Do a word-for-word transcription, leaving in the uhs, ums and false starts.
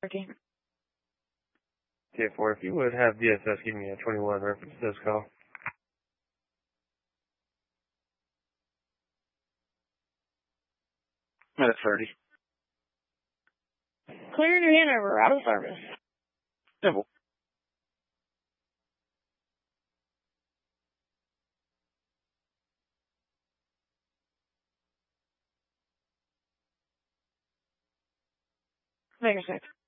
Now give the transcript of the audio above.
thirteen. T four, if you would have D S S give me a twenty-one reference to this call. I'm at thirty. Clear your Hanover, out of service. Simple. Make a six.